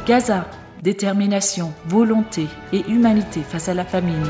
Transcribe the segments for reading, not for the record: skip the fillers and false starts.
Gaza, détermination, volonté et humanité face à la famine.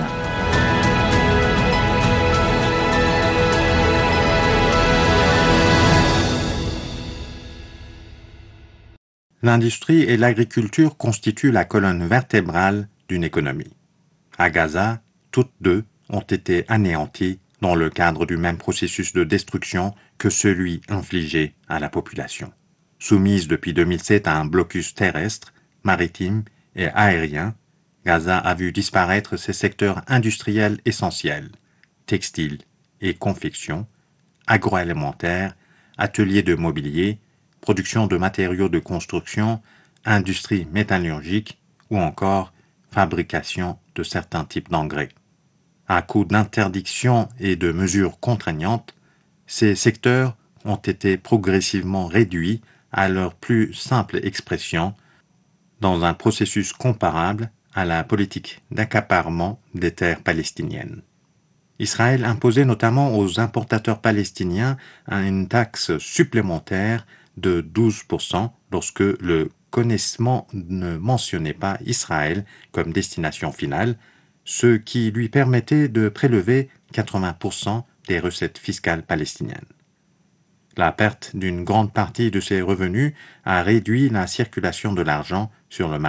L'industrie et l'agriculture constituent la colonne vertébrale d'une économie. À Gaza, toutes deux ont été anéanties dans le cadre du même processus de destruction que celui infligé à la population. Soumise depuis 2007 à un blocus terrestre, maritime et aérien, Gaza a vu disparaître ses secteurs industriels essentiels, textiles et confection, agroalimentaire, ateliers de mobilier, production de matériaux de construction, industrie métallurgique ou encore fabrication de certains types d'engrais. À coup d'interdiction et de mesures contraignantes, ces secteurs ont été progressivement réduits à leur plus simple expression dans un processus comparable à la politique d'accaparement des terres palestiniennes. Israël imposait notamment aux importateurs palestiniens une taxe supplémentaire de 12% lorsque le connaissement ne mentionnait pas Israël comme destination finale, ce qui lui permettait de prélever 80% des recettes fiscales palestiniennes. La perte d'une grande partie de ces revenus a réduit la circulation de l'argent sur le marché